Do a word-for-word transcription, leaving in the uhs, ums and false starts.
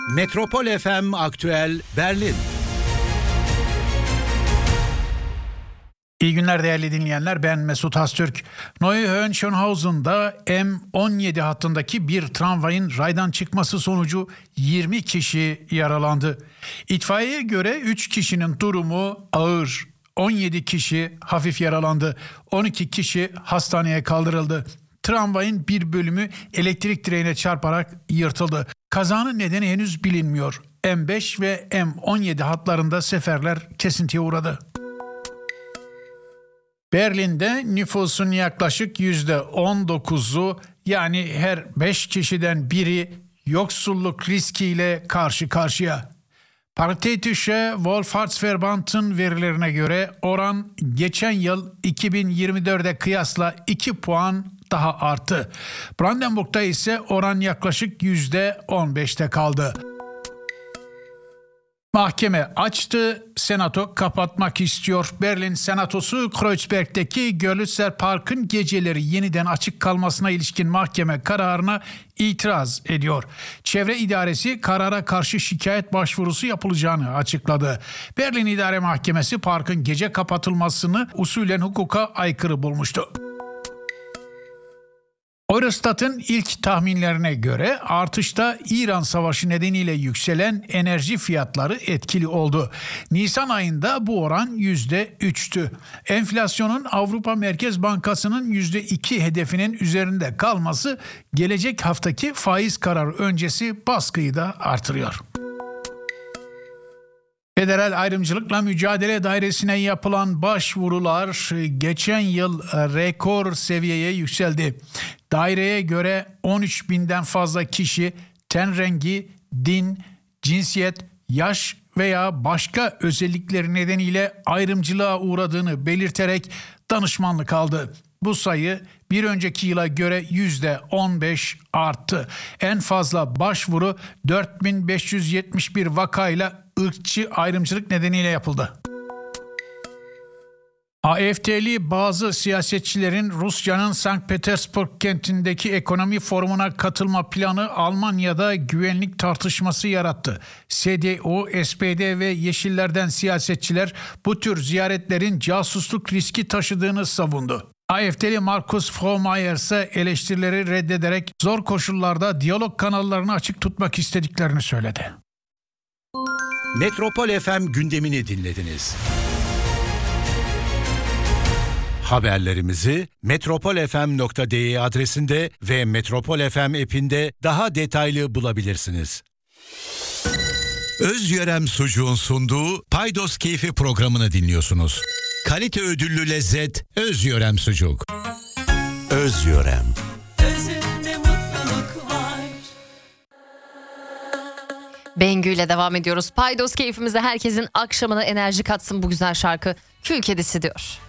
Metropol F M Aktüel Berlin. İyi günler değerli dinleyenler, ben Mesut Hastürk. Neuhohenschönhausen'da M on yedi hattındaki bir tramvayın raydan çıkması sonucu yirmi kişi yaralandı. İtfaiyeye göre üç kişinin durumu ağır, on yedi kişi hafif yaralandı, on iki kişi hastaneye kaldırıldı. Tramvayın bir bölümü elektrik direğine çarparak yırtıldı. Kazanın nedeni henüz bilinmiyor. M beş ve M on yedi hatlarında seferler kesintiye uğradı. Berlin'de nüfusun yaklaşık yüzde on dokuzu, yani her beş kişiden biri yoksulluk riskiyle karşı karşıya. Paritätische Wohlfahrtsverband'ın verilerine göre oran geçen yıl iki bin yirmi dörde kıyasla iki puan daha arttı. Brandenburg'da ise oran yaklaşık yüzde on beşte kaldı. Mahkeme açtı, senato kapatmak istiyor. Berlin Senatosu Kreuzberg'deki Görlitzer Park'ın geceleri yeniden açık kalmasına ilişkin mahkeme kararına itiraz ediyor. Çevre İdaresi karara karşı şikayet başvurusu yapılacağını açıkladı. Berlin İdare Mahkemesi parkın gece kapatılmasını usulen hukuka aykırı bulmuştu. Eurostat'ın ilk tahminlerine göre artışta İran Savaşı nedeniyle yükselen enerji fiyatları etkili oldu. Nisan ayında bu oran yüzde üçtü. Enflasyonun Avrupa Merkez Bankası'nın yüzde iki hedefinin üzerinde kalması gelecek haftaki faiz kararı öncesi baskıyı da artırıyor. Federal Ayrımcılıkla Mücadele Dairesi'ne yapılan başvurular geçen yıl rekor seviyeye yükseldi. Daireye göre on üç binden fazla kişi ten rengi, din, cinsiyet, yaş veya başka özellikleri nedeniyle ayrımcılığa uğradığını belirterek danışmanlık aldı. Bu sayı bir önceki yıla göre yüzde on beş arttı. En fazla başvuru dört bin beş yüz yetmiş bir vakayla ırkçı ayrımcılık nedeniyle yapıldı. A F D'li bazı siyasetçilerin Rusya'nın Sankt Petersburg kentindeki ekonomi forumuna katılma planı Almanya'da güvenlik tartışması yarattı. C D U, S P D ve Yeşillerden siyasetçiler bu tür ziyaretlerin casusluk riski taşıdığını savundu. A F D'li Markus Frohnmayer ise eleştirileri reddederek zor koşullarda diyalog kanallarını açık tutmak istediklerini söyledi. Metropol F M gündemini dinlediniz. Haberlerimizi metropol f m nokta d e adresinde ve Metropol F M app'inde daha detaylı bulabilirsiniz. Özyörem Sucuğun sunduğu Paydos Keyfi programını dinliyorsunuz. Kalite ödüllü lezzet Özyörem Sucuk. Özyörem. Özünde mutluluk var. Bengü ile devam ediyoruz. Paydos keyfimize herkesin akşamına enerji katsın bu güzel şarkı. Kül Kedisi diyor.